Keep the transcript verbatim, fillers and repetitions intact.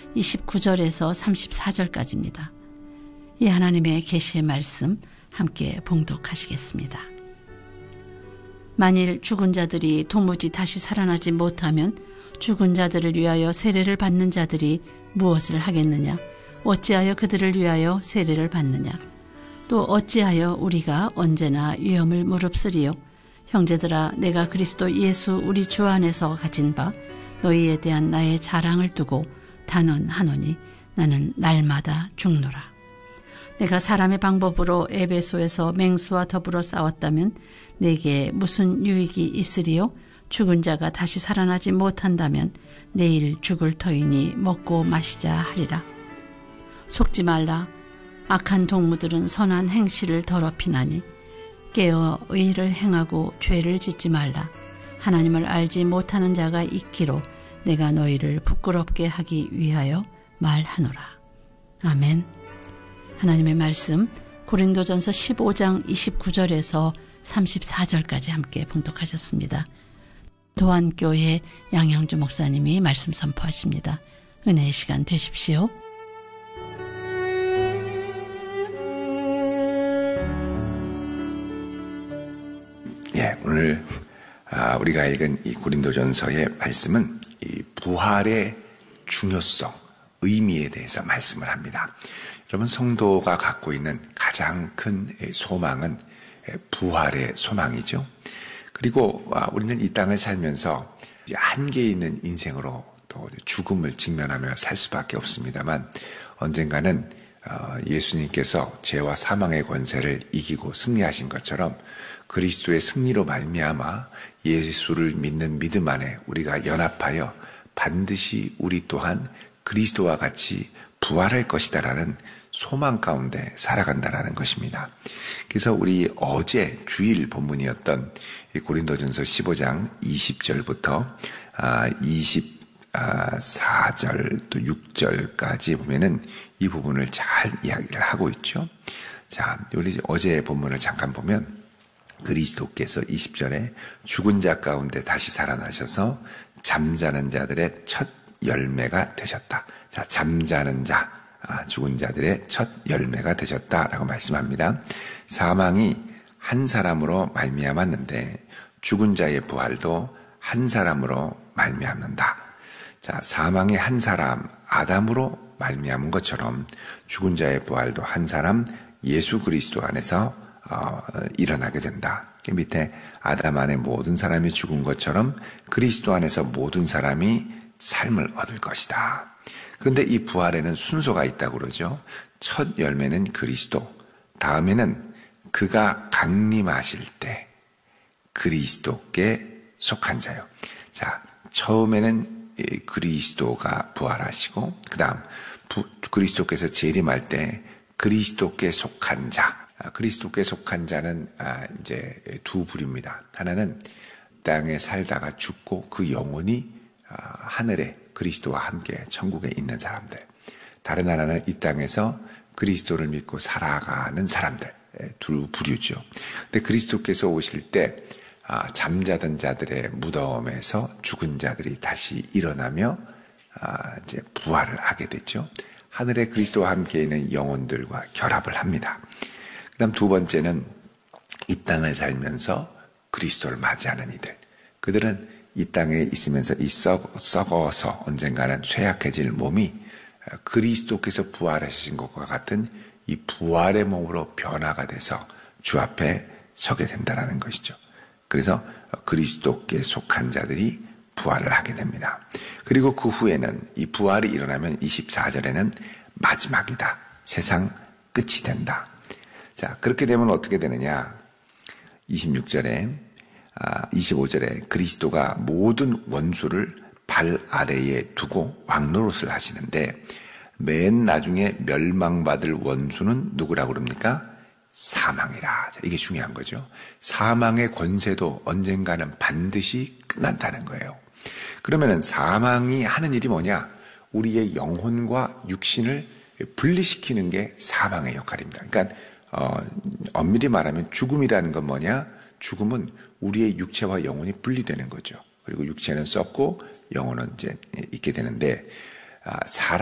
이십구 절에서 삼십사 절까지입니다. 이 하나님의 계시의 말씀 함께 봉독하시겠습니다. 만일 죽은 자들이 도무지 다시 살아나지 못하면 죽은 자들을 위하여 세례를 받는 자들이 무엇을 하겠느냐? 어찌하여 그들을 위하여 세례를 받느냐? 또 어찌하여 우리가 언제나 위험을 무릅쓰리요? 형제들아, 내가 그리스도 예수 우리 주 안에서 가진 바 너희에 대한 나의 자랑을 두고 단언하노니 나는 날마다 죽노라. 내가 사람의 방법으로 에베소에서 맹수와 더불어 싸웠다면 내게 무슨 유익이 있으리요? 죽은 자가 다시 살아나지 못한다면 내일 죽을 터이니 먹고 마시자 하리라. 속지 말라. 악한 동무들은 선한 행실을 더럽히나니 깨어 의를 행하고 죄를 짓지 말라. 하나님을 알지 못하는 자가 있기로 내가 너희를 부끄럽게 하기 위하여 말하노라. 아멘. 하나님의 말씀 고린도전서 십오 장 이십구 절에서 삼십사 절까지 함께 봉독하셨습니다. 도안교회 양영주 목사님이 말씀 선포하십니다. 은혜의 시간 되십시오. 예, 오늘 아, 우리가 읽은 이 고린도전서의 말씀은 이 부활의 중요성, 의미에 대해서 말씀을 합니다. 여러분, 성도가 갖고 있는 가장 큰 소망은 부활의 소망이죠. 그리고 우리는 이 땅을 살면서 한계 있는 인생으로 또 죽음을 직면하며 살 수밖에 없습니다만, 언젠가는 예수님께서 죄와 사망의 권세를 이기고 승리하신 것처럼 그리스도의 승리로 말미암아 예수를 믿는 믿음 안에 우리가 연합하여 반드시 우리 또한 그리스도와 같이 부활할 것이다라는 소망 가운데 살아간다라는 것입니다. 그래서 우리 어제 주일 본문이었던 고린도전서 십오 장 이십 절부터 이십사 절 또 육 절까지 보면은 이 부분을 잘 이야기를 하고 있죠. 자, 우리 어제 본문을 잠깐 보면 그리스도께서 이십 절에 죽은 자 가운데 다시 살아나셔서 잠자는 자들의 첫 열매가 되셨다. 자, 잠자는 자, 아, 죽은 자들의 첫 열매가 되셨다라고 말씀합니다. 사망이 한 사람으로 말미암았는데 죽은 자의 부활도 한 사람으로 말미암는다. 자, 사망의 한 사람 아담으로 말미암은 것처럼 죽은 자의 부활도 한 사람 예수 그리스도 안에서 어, 일어나게 된다. 밑에 아담 안에 모든 사람이 죽은 것처럼 그리스도 안에서 모든 사람이 삶을 얻을 것이다. 그런데 이 부활에는 순서가 있다고 그러죠. 첫 열매는 그리스도, 다음에는 그가 강림하실 때 그리스도께 속한 자요. 자, 처음에는 그리스도가 부활하시고, 그 다음 그리스도께서 재림할 때 그리스도께 속한 자, 그리스도께 속한 자는 이제 두 부류입니다. 하나는 땅에 살다가 죽고 그 영혼이 하늘에 그리스도와 함께 천국에 있는 사람들. 다른 하나는 이 땅에서 그리스도를 믿고 살아가는 사람들. 두 부류죠. 근데 그리스도께서 오실 때 잠자던 자들의 무덤에서 죽은 자들이 다시 일어나며 이제 부활을 하게 되죠. 하늘에 그리스도와 함께 있는 영혼들과 결합을 합니다. 그 다음 두 번째는 이 땅을 살면서 그리스도를 맞이하는 이들. 그들은 이 땅에 있으면서 이 썩, 썩어서 언젠가는 쇠약해질 몸이 그리스도께서 부활하신 것과 같은 이 부활의 몸으로 변화가 돼서 주 앞에 서게 된다는 것이죠. 그래서 그리스도께 속한 자들이 부활을 하게 됩니다. 그리고 그 후에는 이 부활이 일어나면 이십사 절에는 마지막이다. 세상 끝이 된다. 자, 그렇게 되면 어떻게 되느냐? 이십육 절에, 아, 이십오 절에 그리스도가 모든 원수를 발 아래에 두고 왕노릇을 하시는데 맨 나중에 멸망받을 원수는 누구라고 그럽니까? 사망이라. 자, 이게 중요한 거죠. 사망의 권세도 언젠가는 반드시 끝난다는 거예요. 그러면은 사망이 하는 일이 뭐냐? 우리의 영혼과 육신을 분리시키는 게 사망의 역할입니다. 그러니까 어, 엄밀히 말하면 죽음이라는 건 뭐냐? 죽음은 우리의 육체와 영혼이 분리되는 거죠. 그리고 육체는 썩고 영혼은 이제 있게 되는데 아, 사람